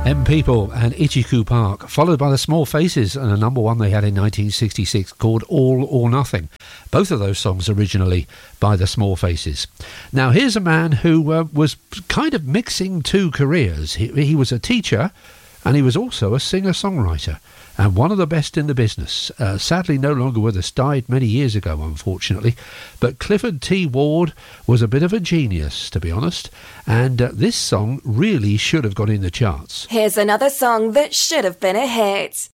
M People and Ichiku Park, followed by the Small Faces and a number one they had in 1966 called All or Nothing. Both of those songs originally by the Small Faces. Now here's a man who was kind of mixing two careers. He was a teacher and he was also a singer-songwriter, and one of the best in the business. Sadly no longer with us, died many years ago unfortunately, but Clifford T. Ward was a bit of a genius, to be honest, and this song really should have got in the charts. Here's another song that should have been a hit.